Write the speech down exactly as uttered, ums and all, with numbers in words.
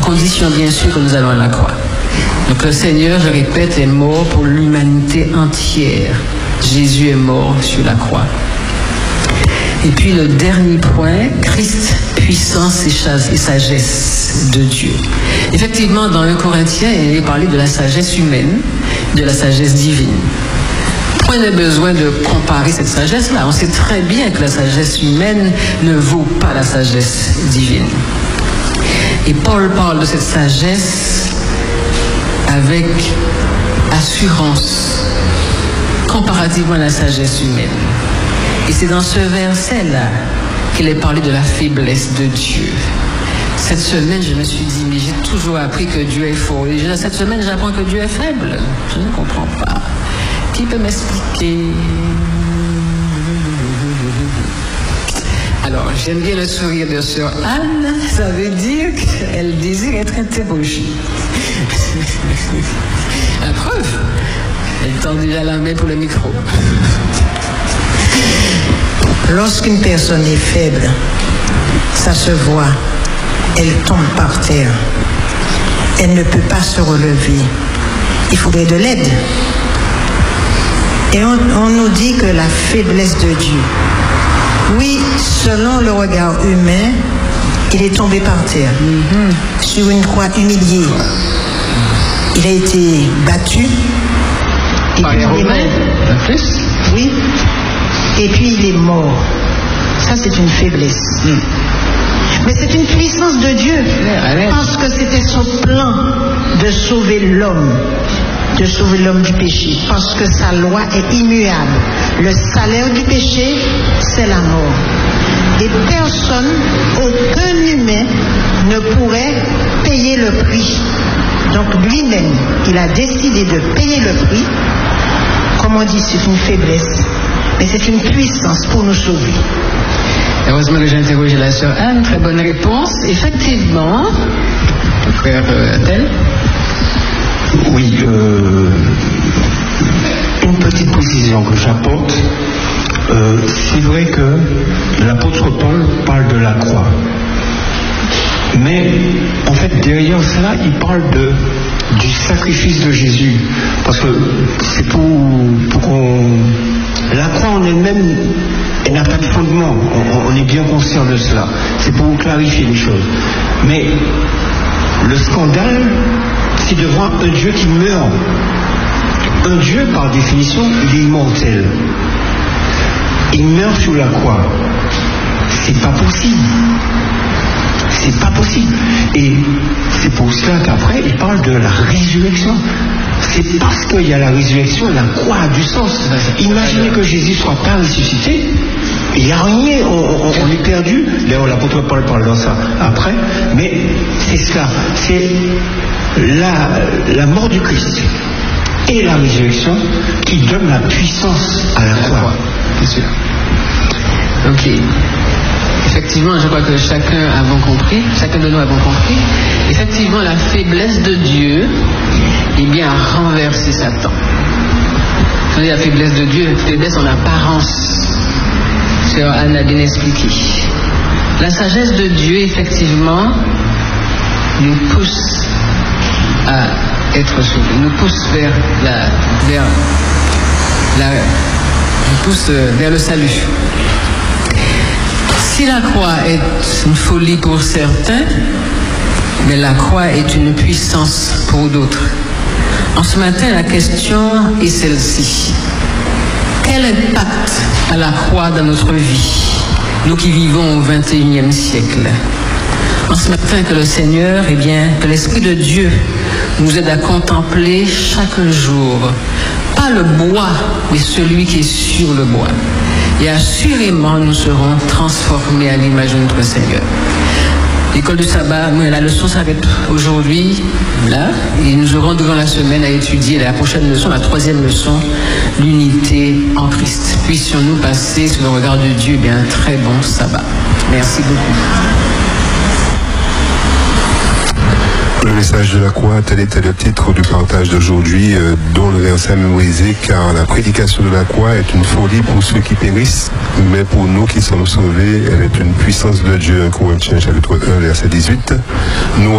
condition bien sûr que nous allons à la croix. Donc le Seigneur, je répète, est mort pour l'humanité entière. Jésus est mort sur la croix. Et puis le dernier point, Christ, puissance et sagesse de Dieu. Effectivement, dans un Corinthien, il est parlé de la sagesse humaine, de la sagesse divine. Point de besoin de comparer cette sagesse-là. On sait très bien que la sagesse humaine ne vaut pas la sagesse divine. Et Paul parle de cette sagesse avec assurance, comparativement à la sagesse humaine. Et c'est dans ce verset-là qu'il est parlé de la faiblesse de Dieu. Cette semaine, je me suis dit, mais j'ai toujours appris que Dieu est fort. Et cette semaine, j'apprends que Dieu est faible. Je ne comprends pas. Qui peut m'expliquer? Alors, j'aime bien le sourire de Sœur Anne. Ça veut dire qu'elle désire être interrogée. La preuve, elle tend déjà la main pour le micro. Lorsqu'une personne est faible, ça se voit. Elle tombe par terre. Elle ne peut pas se relever. Il faudrait de l'aide. Et on, on nous dit que la faiblesse de Dieu. Oui, selon le regard humain, il est tombé par terre, mm-hmm. sur une croix humiliée. Il a été battu. Et par les Romains, plus. Oui. Et puis il est mort. Ça, c'est une faiblesse. Mm. Mais c'est une puissance de Dieu. Yeah, parce que c'était son plan de sauver l'homme. De sauver l'homme du péché. Parce que sa loi est immuable. Le salaire du péché, c'est la mort. Et personne, aucun humain, ne pourrait payer le prix. Donc lui-même, il a décidé de payer le prix. Comme on dit, c'est une faiblesse. Mais c'est une puissance pour nous sauver. Heureusement que j'ai interrogé la sœur Anne, très bonne réponse. Effectivement, le frère Tel. Oui, euh, une petite précision que j'apporte. Euh, c'est vrai que l'apôtre Paul parle de la croix. Mais en fait, derrière cela, il parle de, du sacrifice de Jésus. Parce que c'est pour, pour qu'on... La croix en elle-même, elle n'a pas de fondement. On, on est bien conscient de cela. C'est pour clarifier les choses. Mais le scandale, c'est de voir un Dieu qui meurt. Un Dieu, par définition, il est immortel. Il meurt sur la croix. C'est pas possible. C'est pas possible. Et c'est pour cela qu'après, il parle de la résurrection. C'est parce qu'il y a la résurrection, la croix a du sens. Imaginez que Jésus ne soit pas ressuscité. Il n'y a rien, on, on, on est perdu. D'ailleurs, l'apôtre Paul parle dans ça après. Mais c'est cela. C'est la, la mort du Christ et la résurrection qui donne la puissance à la croix. Bien sûr. Ok. Effectivement, je crois que chacun avons compris, chacun de nous avons compris. Effectivement, la faiblesse de Dieu, eh bien, a renversé Satan. Quand on dit la faiblesse de Dieu, faiblesse en apparence. Sœur Anne a bien expliqué. La sagesse de Dieu, effectivement, nous pousse à être sauvés, nous pousse vers la, vers la, nous pousse vers le salut. Si la croix est une folie pour certains, mais la croix est une puissance pour d'autres. En ce matin, la question est celle-ci. Quel impact a la croix dans notre vie, nous qui vivons au vingt et unième siècle? En ce matin, que le Seigneur, eh bien, que l'Esprit de Dieu nous aide à contempler chaque jour, pas le bois, mais celui qui est sur le bois. Et assurément, nous serons transformés à l'image de notre Seigneur. L'école du sabbat, la leçon s'arrête aujourd'hui, là, et nous aurons durant la semaine à étudier la prochaine leçon, la troisième leçon, l'unité en Christ. Puissions-nous passer sous le regard de Dieu, bien un très bon sabbat. Merci beaucoup. Le message de la croix, tel était le titre du partage d'aujourd'hui, euh, dont le verset mémorisé, car la prédication de la croix est une folie pour ceux qui périssent, mais pour nous qui sommes sauvés, elle est une puissance de Dieu. un Corinthiens chapitre un, verset dix-huit. Nous